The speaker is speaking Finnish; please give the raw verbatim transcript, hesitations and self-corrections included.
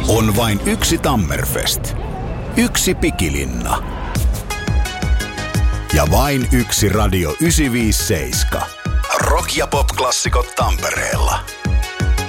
On vain yksi Tammerfest. Yksi Pikilinna. Ja vain yksi Radio yhdeksänsataaviisikymmentäseitsemän. Rock- ja pop-klassikot Tampereella.